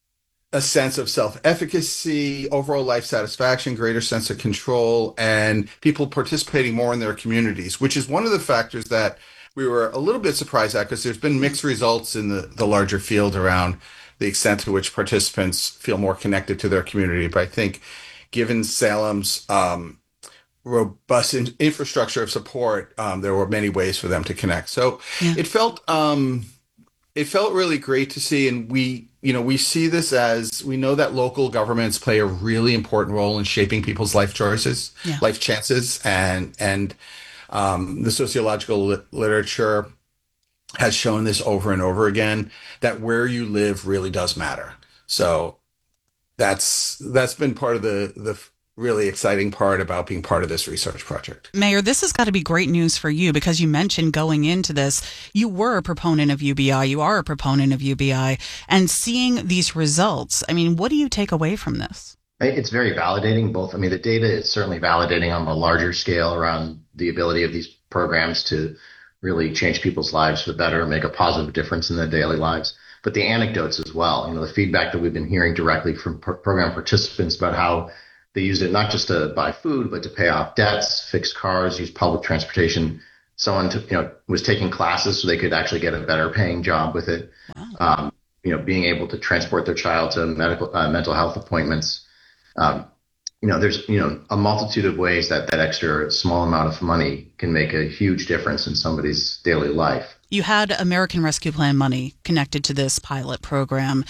a sense of self-efficacy, overall life satisfaction, greater sense of control, and people participating more in their communities, which is one of the factors that we were a little bit surprised at, because there's been mixed results in the, the larger field around the extent to which participants feel more connected to their community. But I think given Salem's um, robust in- infrastructure of support, um, there were many ways for them to connect. So Yeah. it felt um, it felt really great to see, and we you know, we see this as we know that local governments play a really important role in shaping people's life choices, Yeah. life chances, and and um, the sociological lit- literature has shown this over and over again that where you live really does matter. So that's that's been part of the the really exciting part about being part of this research project. Mayor, this has got to be great news for you because you mentioned going into this, you were a proponent of U B I, you are a proponent of U B I, and seeing these results, I mean, what do you take away from this? It's very validating, both. I mean, the data is certainly validating on a larger scale around the ability of these programs to really change people's lives for the better, make a positive difference in their daily lives. But the anecdotes as well, you know, the feedback that we've been hearing directly from pro- program participants about how they use it not just to buy food, but to pay off debts, fix cars, use public transportation. Someone to, you know, was taking classes so they could actually get a better paying job with it. Wow. Um, you know, being able to transport their child to medical, uh, mental health appointments. Um, you know, there's, you know, a multitude of ways that that extra small amount of money can make a huge difference in somebody's daily life. You had American Rescue Plan money connected to this pilot program.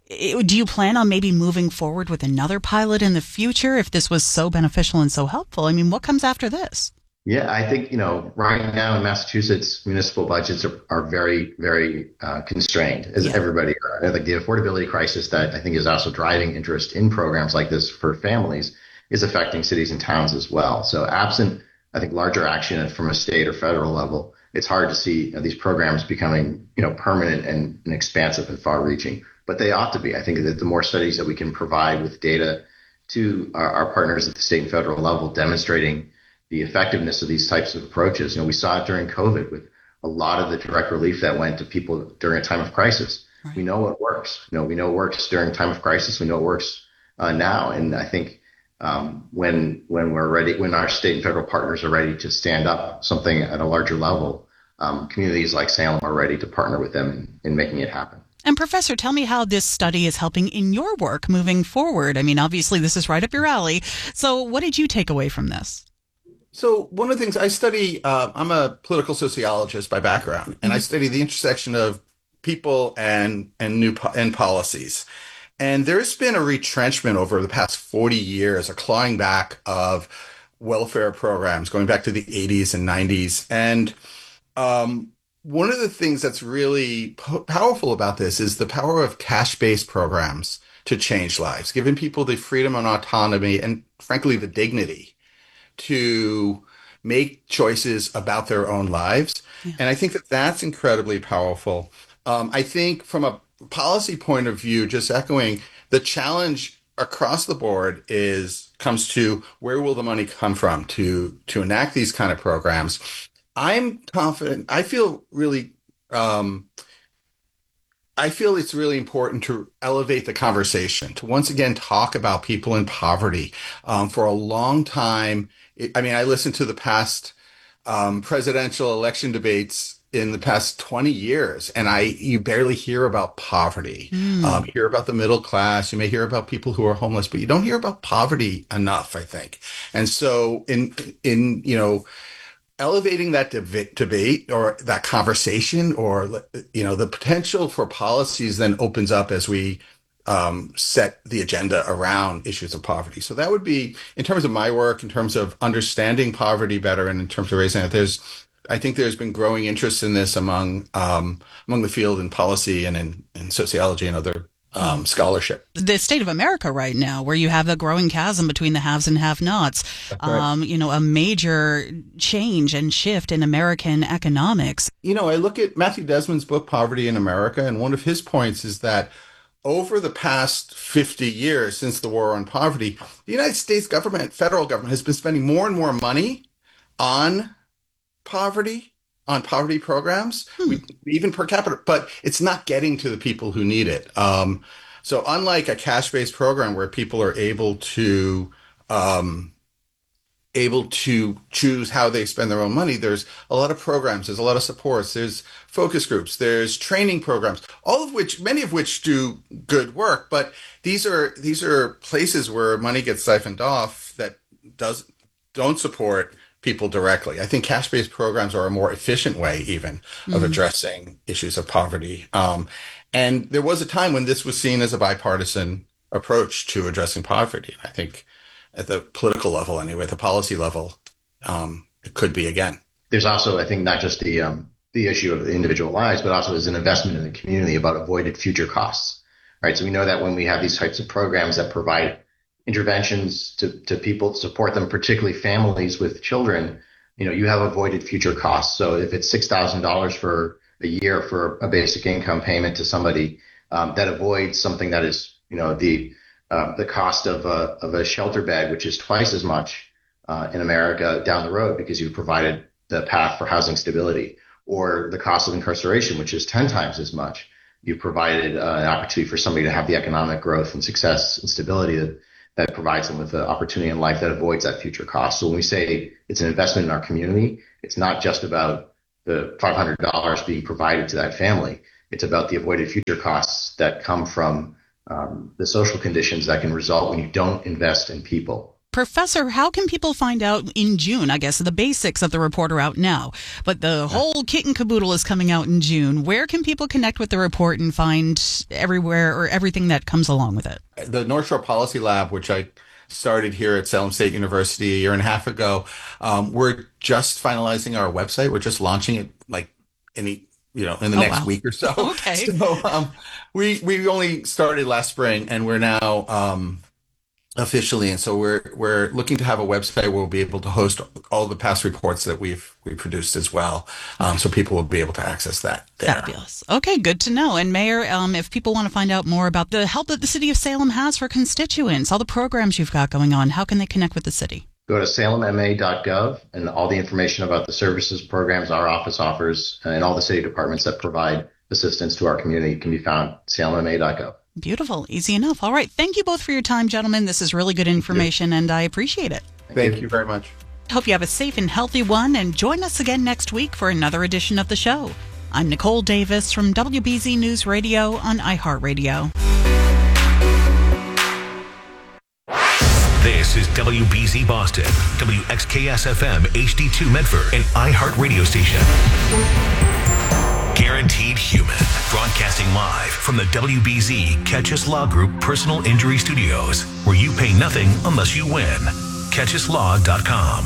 Do you plan on maybe moving forward with another pilot in the future if this was so beneficial and so helpful? I mean, what comes after this? Yeah, I think, you know, right now in Massachusetts, municipal budgets are, are very, very uh, constrained, as Yeah. everybody are. Like the affordability crisis that I think is also driving interest in programs like this for families is affecting cities and towns as well. So absent, I think, larger action from a state or federal level, it's hard to see you know, these programs becoming, you know, permanent and, and expansive and far-reaching. But they ought to be. I think that the more studies that we can provide with data to our, our partners at the state and federal level demonstrating the effectiveness of these types of approaches. You know, we saw it during COVID with a lot of the direct relief that went to people during a time of crisis. Right. We know what works. You know, we know it works during a time of crisis. We know it works uh, now. And I think um, when when we're ready, when our state and federal partners are ready to stand up something at a larger level, um, communities like Salem are ready to partner with them in, in making it happen. And Professor, tell me how this study is helping in your work moving forward. I mean, obviously this is right up your alley. So what did you take away from this? So one of the things I study, uh, I'm a political sociologist by background, and I study the intersection of people and and new po- and policies. And there's been a retrenchment over the past forty years, a clawing back of welfare programs going back to the eighties and nineties. And um, one of the things that's really po- powerful about this is the power of cash-based programs to change lives, giving people the freedom and autonomy and, frankly, the dignity to make choices about their own lives. Yeah. And I think that that's incredibly powerful. Um, I think from a policy point of view, just echoing, the challenge across the board is comes to where will the money come from to to enact these kind of programs. I'm confident. I feel really um, I feel it's really important to elevate the conversation, to once again talk about people in poverty. Um, for a long time, it, I mean, I listened to the past um, presidential election debates in the past twenty years, and I you barely hear about poverty. Mm. Um, you hear about the middle class. You may hear about people who are homeless, but you don't hear about poverty enough, I think. And so, in in you know. elevating that deb- debate or that conversation or, you know, the potential for policies then opens up as we um, set the agenda around issues of poverty. So that would be, in terms of my work, in terms of understanding poverty better and in terms of raising it, there's, I think there's been growing interest in this among um, among the field in policy and in, in sociology and other Um, scholarship. The state of America right now, where you have a growing chasm between the haves and have-nots, right. um, you know, a major change and shift in American economics. You know, I look at Matthew Desmond's book, Poverty in America, and one of his points is that over the past fifty years since the war on poverty, the United States government, federal government, has been spending more and more money on poverty, on poverty programs, Hmm. we, even per capita, but it's not getting to the people who need it. Um, so unlike a cash-based program where people are able to um, able to choose how they spend their own money, there's a lot of programs, there's a lot of supports, there's focus groups, there's training programs, all of which, many of which do good work, but these are these are places where money gets siphoned off that does don't support people directly. I think cash-based programs are a more efficient way even of Mhm. addressing issues of poverty. Um, And there was a time when this was seen as a bipartisan approach to addressing poverty. I think at the political level, anyway, at the policy level, um, it could be again. There's also, I think, not just the um, the issue of the individual lives, but also as an investment in the community about avoided future costs. Right. So we know that when we have these types of programs that provide interventions to, to people to support them, particularly families with children, you know, you have avoided future costs. So if it's six thousand dollars for a year for a basic income payment to somebody, um, that avoids something that is, you know, the uh, the cost of a of a shelter bed, which is twice as much uh, in America down the road because you've provided the path for housing stability, or the cost of incarceration, which is ten times as much. You've provided uh, an opportunity for somebody to have the economic growth and success and stability that, that provides them with the opportunity in life that avoids that future cost. So when we say it's an investment in our community, it's not just about the five hundred dollars being provided to that family. It's about the avoided future costs that come from um, the social conditions that can result when you don't invest in people. Professor, how can people find out in June? I guess the basics of the report are out now, but the whole kit and caboodle is coming out in June. Where can people connect with the report and find everywhere or everything that comes along with it? The North Shore Policy Lab, which I started here at Salem State University a year and a half ago, um, we're just finalizing our website. We're just launching it like any, you know, in the Oh, next wow. week or so. Okay. So um, we we only started last spring, and we're now um, officially, and so we're we're looking to have a website where we'll be able to host all the past reports that we've we produced as well, um, so people will be able to access that there. Fabulous. Okay, good to know. And Mayor, um, if people want to find out more about the help that the city of Salem has for constituents, all the programs you've got going on, how can they connect with the city? Go to salem m a dot gov, and all the information about the services, programs our office offers, and all the city departments that provide assistance to our community can be found at salem m a dot gov. Beautiful. Easy enough. All right. Thank you both for your time, gentlemen. This is really good information, and I appreciate it. Thank you very much. Hope you have a safe and healthy one, and join us again next week for another edition of the show. I'm Nicole Davis from W B Z News Radio on iHeartRadio. This is W B Z Boston, W X K S F M H D two Medford, an iHeart radio station. Guaranteed Human, broadcasting live from the W B Z Catchus Law Group Personal Injury Studios, where you pay nothing unless you win. catchus law dot com.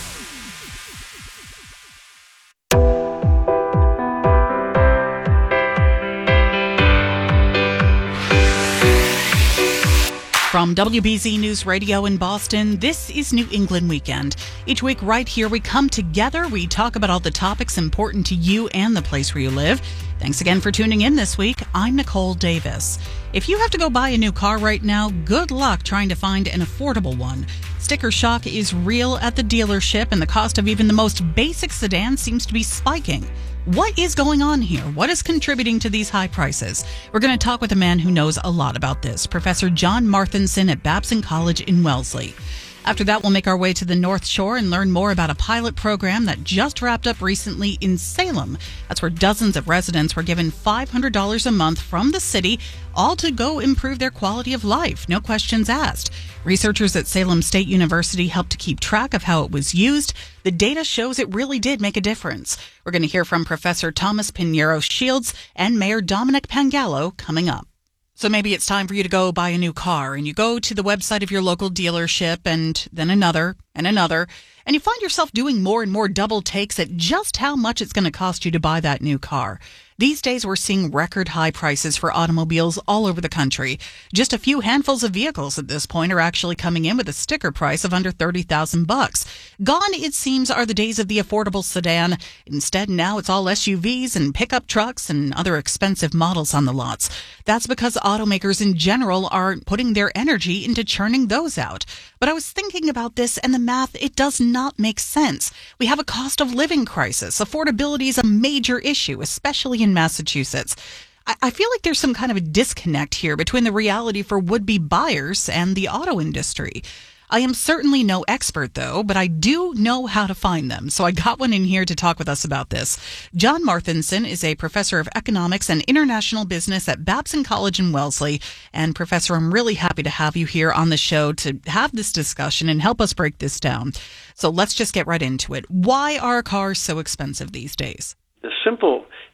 From W B Z News Radio in Boston, this is New England Weekend. Each week right here, we come together, we talk about all the topics important to you and the place where you live. Thanks again for tuning in this week. I'm Nicole Davis. If you have to go buy a new car right now, good luck trying to find an affordable one. Sticker shock is real at the dealership, and the cost of even the most basic sedan seems to be spiking. What is going on here? What is contributing to these high prices? We're going to talk with a man who knows a lot about this, Professor John Marthinson at Babson College in Wellesley. After that, we'll make our way to the North Shore and learn more about a pilot program that just wrapped up recently in Salem. That's where dozens of residents were given five hundred dollars a month from the city, all to go improve their quality of life. No questions asked. Researchers at Salem State University helped to keep track of how it was used. The data shows it really did make a difference. We're going to hear from Professor Thomas Pinheiro Shields and Mayor Dominic Pangallo coming up. So maybe it's time for you to go buy a new car, and you go to the website of your local dealership and then another and another, and you find yourself doing more and more double takes at just how much it's going to cost you to buy that new car. These days, we're seeing record high prices for automobiles all over the country. Just a few handfuls of vehicles at this point are actually coming in with a sticker price of under thirty thousand bucks. Gone, it seems, are the days of the affordable sedan. Instead, now it's all S U Vs and pickup trucks and other expensive models on the lots. That's because automakers in general are putting their energy into churning those out. But I was thinking about this, and the math, it does not make sense. We have a cost of living crisis. Affordability is a major issue, especially in Massachusetts. I, I feel like there's some kind of a disconnect here between the reality for would-be buyers and the auto industry. I am certainly no expert, though, but I do know how to find them. So I got one in here to talk with us about this. John Marthinson is a professor of economics and international business at Babson College in Wellesley. And Professor, I'm really happy to have you here on the show to have this discussion and help us break this down. So let's just get right into it. Why are cars so expensive these days? The simple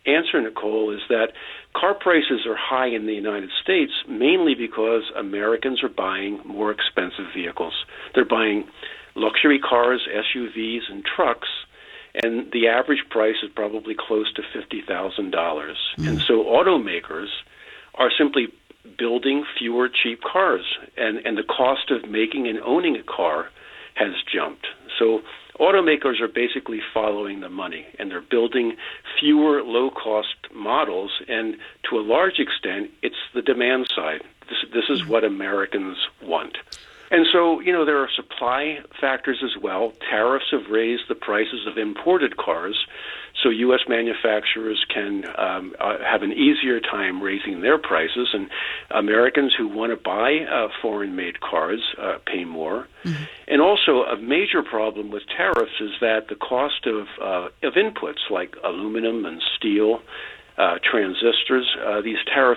answer, Nicole, is that car prices are high in the United States mainly because Americans are buying more expensive vehicles. They're buying luxury cars, S U Vs, and trucks, and the average price is probably close to fifty thousand dollars. Mm. And so automakers are simply building fewer cheap cars, and, and the cost of making and owning a car has jumped. So automakers are basically following the money, and they're building fewer low-cost models, and to a large extent, it's the demand side. This, this is what Americans want. And so, you know, there are supply factors as well. Tariffs have raised the prices of imported cars, so U S manufacturers can um, uh, have an easier time raising their prices, and Americans who want to buy uh, foreign-made cars uh, pay more. Mm-hmm. And also, a major problem with tariffs is that the cost of uh, of inputs like aluminum and steel, uh, transistors, uh, these tariffs